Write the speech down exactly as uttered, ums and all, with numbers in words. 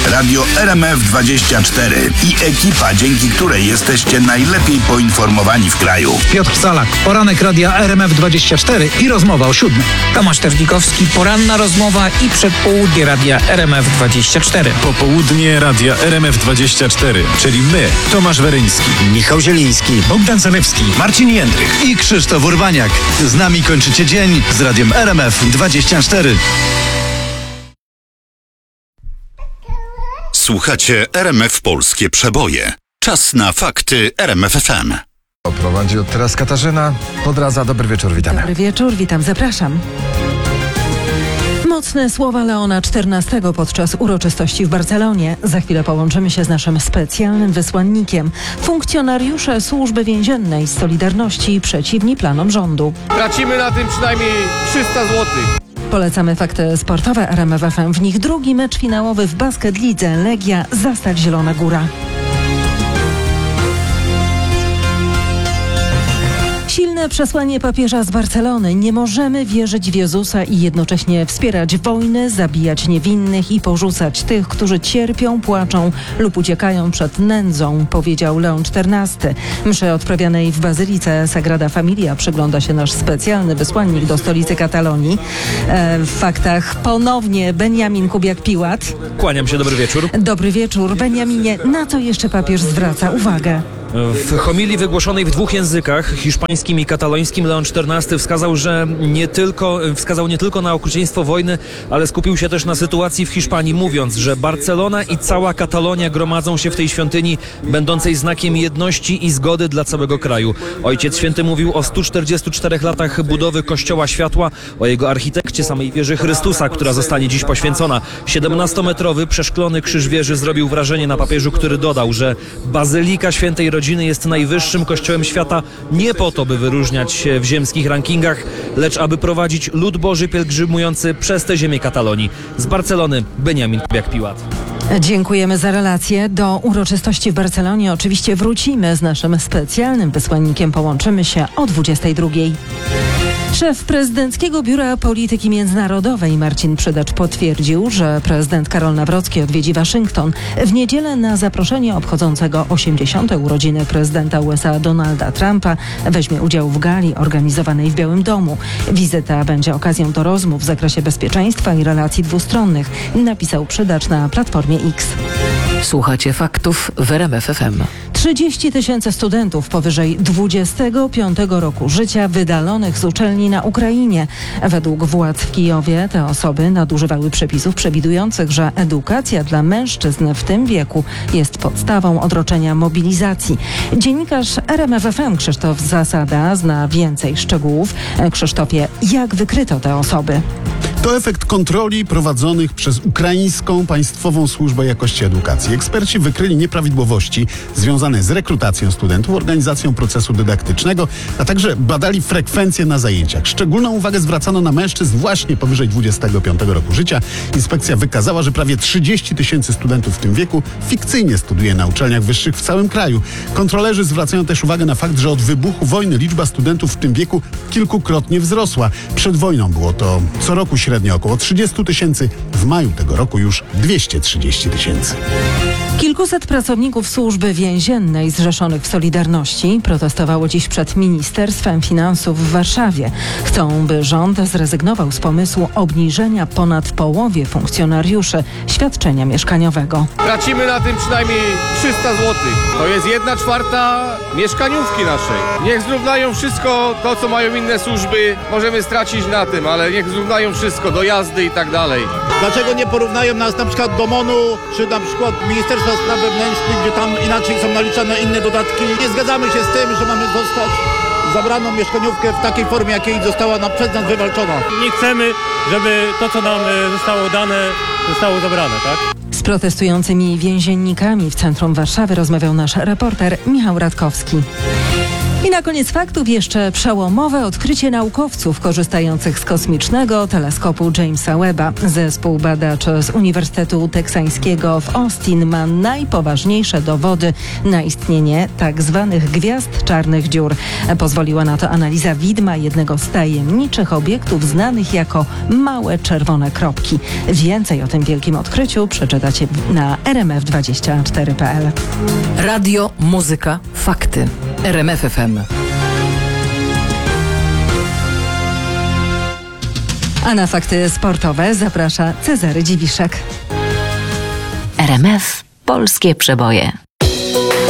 Radio R M F dwadzieścia cztery i ekipa, dzięki której jesteście najlepiej poinformowani w kraju. Piotr Salak, poranek Radia R M F dwadzieścia cztery i rozmowa o siódmej. Tomasz Tewnikowski, poranna rozmowa i przedpołudnie Radia R M F dwadzieścia cztery. Popołudnie Radia R M F dwadzieścia cztery, czyli my, Tomasz Weryński, Michał Zieliński, Bogdan Zalewski, Marcin Jędrych i Krzysztof Urbaniak. Z nami kończycie dzień z Radiem R M F dwadzieścia cztery. Słuchacie R M F Polskie Przeboje. Czas na fakty R M F F M. Prowadzi od teraz Katarzyna Podradza. Dobry wieczór, witamy. Dobry wieczór, witam, zapraszam. Mocne słowa Leona czternastego podczas uroczystości w Barcelonie. Za chwilę połączymy się z naszym specjalnym wysłannikiem. Funkcjonariusze służby więziennej z Solidarności przeciwni planom rządu. Tracimy na tym przynajmniej trzysta złotych. Polecamy fakty sportowe R M F F M. W nich drugi mecz finałowy w basket lidze Legia Zastaw Zielona Góra. Silne przesłanie papieża z Barcelony. Nie możemy wierzyć w Jezusa i jednocześnie wspierać wojny, zabijać niewinnych i porzucać tych, którzy cierpią, płaczą lub uciekają przed nędzą, powiedział Leon czternasty. Mszy odprawianej w Bazylice Sagrada Familia przygląda się nasz specjalny wysłannik do stolicy Katalonii. E, w faktach ponownie Benjamin Kubiak-Piłat. Kłaniam się, dobry wieczór. Dobry wieczór. Benjaminie, na co jeszcze papież zwraca uwagę? W homilii wygłoszonej w dwóch językach, hiszpańskim i katalońskim, Leon czternasty wskazał, że nie tylko, wskazał nie tylko na okrucieństwo wojny, ale skupił się też na sytuacji w Hiszpanii, mówiąc, że Barcelona i cała Katalonia gromadzą się w tej świątyni, będącej znakiem jedności i zgody dla całego kraju. Ojciec Święty mówił o stu czterdziestu czterech latach budowy Kościoła Światła, o jego architekcie, samej wieży Chrystusa, która zostanie dziś poświęcona. siedemnastometrowy przeszklony krzyż wieży zrobił wrażenie na papieżu, który dodał, że Bazylika Świętej Rodziny jest najwyższym kościołem świata nie po to, by wyróżniać się w ziemskich rankingach, lecz aby prowadzić lud Boży pielgrzymujący przez tę ziemię Katalonii. Z Barcelony Benjamin Kubiak-Piłat. Dziękujemy za relację. Do uroczystości w Barcelonie oczywiście wrócimy z naszym specjalnym wysłannikiem. Połączymy się o dwudziestej drugiej. Szef Prezydenckiego Biura Polityki Międzynarodowej Marcin Przydacz potwierdził, że prezydent Karol Nawrocki odwiedzi Waszyngton w niedzielę na zaproszenie obchodzącego osiemdziesiąte urodziny prezydenta U S A Donalda Trumpa. Weźmie udział w gali organizowanej w Białym Domu. Wizyta będzie okazją do rozmów w zakresie bezpieczeństwa i relacji dwustronnych, napisał Przydacz na Platformie X. Słuchacie faktów w R M F F M. trzydzieści tysięcy studentów powyżej dwudziestego piątego roku życia wydalonych z uczelni na Ukrainie. Według władz w Kijowie te osoby nadużywały przepisów przewidujących, że edukacja dla mężczyzn w tym wieku jest podstawą odroczenia mobilizacji. Dziennikarz R M F F M Krzysztof Zasada zna więcej szczegółów. Krzysztofie, jak wykryto te osoby? To efekt kontroli prowadzonych przez Ukraińską Państwową Służbę Jakości Edukacji. Eksperci wykryli nieprawidłowości związane z rekrutacją studentów, organizacją procesu dydaktycznego, a także badali frekwencję na zajęciach. Szczególną uwagę zwracano na mężczyzn właśnie powyżej dwudziestego piątego roku życia. Inspekcja wykazała, że prawie trzydzieści tysięcy studentów w tym wieku fikcyjnie studiuje na uczelniach wyższych w całym kraju. Kontrolerzy zwracają też uwagę na fakt, że od wybuchu wojny liczba studentów w tym wieku kilkukrotnie wzrosła. Przed wojną było to co roku średnio około trzydzieści tysięcy, w maju tego roku już dwieście trzydzieści tysięcy. Kilkuset pracowników służby więziennej zrzeszonych w Solidarności protestowało dziś przed Ministerstwem Finansów w Warszawie. Chcą, by rząd zrezygnował z pomysłu obniżenia ponad połowie funkcjonariuszy świadczenia mieszkaniowego. Tracimy na tym przynajmniej trzysta złotych. To jest jedna czwarta mieszkaniówki naszej. Niech zrównają wszystko to, co mają inne służby. Możemy stracić na tym, ale niech zrównają wszystko, dojazdy i tak dalej. Dlaczego nie porównają nas na przykład do MON-u, czy na przykład Ministerstwa Spraw Wewnętrznych, gdzie tam inaczej są naliczane inne dodatki? Nie zgadzamy się z tym, że mamy zostać zabraną mieszkaniówkę w takiej formie, jakiej została nam przez nas wywalczona. Nie chcemy, żeby to, co nam zostało dane, zostało zabrane, tak? Z protestującymi więziennikami w centrum Warszawy rozmawiał nasz reporter Michał Radkowski. I na koniec faktów jeszcze przełomowe odkrycie naukowców korzystających z kosmicznego teleskopu Jamesa Webba. Zespół badaczy z Uniwersytetu Teksańskiego w Austin ma najpoważniejsze dowody na istnienie tak zwanych gwiazd czarnych dziur. Pozwoliła na to analiza widma jednego z tajemniczych obiektów znanych jako małe czerwone kropki. Więcej o tym wielkim odkryciu przeczytacie na r m f dwadzieścia cztery kropka p l. Radio, muzyka, fakty. R M F F M. A na fakty sportowe zaprasza Cezary Dziwiszek. R M F Polskie Przeboje.